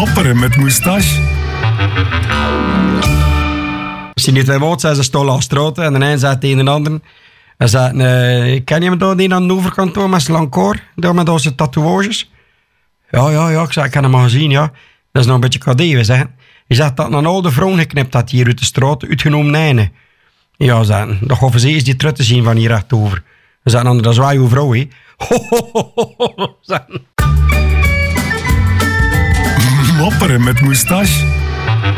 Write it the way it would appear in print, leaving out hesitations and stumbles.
Mopperen met moustache. Als je niet twee woord zei, ze stonden als stroten. En de een zei tegen de ander. Hij zei, ken je me daar die aan de overkant door met zijn lang koor? Daar met onze tatoeages? Ja. Ik zei, ik heb hem al gezien, ja. Dat is nog een beetje cadeau, zeg. Je zegt dat een oude vrouw geknipt had hier uit de straat, uitgenomen Nijnen. Ja, zei, dan hoeven ze eens die trut te zien van hier rechtover. Ze zei, dat is waar uw vrouw, hè. Mopperen met moustache.